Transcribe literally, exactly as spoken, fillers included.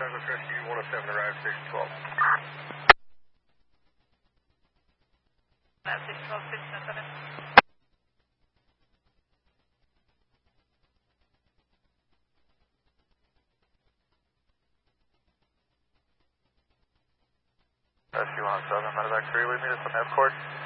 Southwest Rescue one oh seven, arrive station twelve. That's station twelve, station oh seven. Rescue one oh seven, medevac three, we meet us on F court.